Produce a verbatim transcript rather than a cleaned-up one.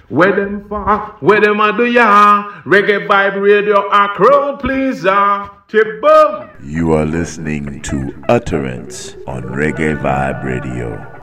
Where them for? Where them a do ya? Reggae Vibe Radio, a crowd pleaser. Chip-boom. You are listening to Utterance on Reggae Vibe Radio.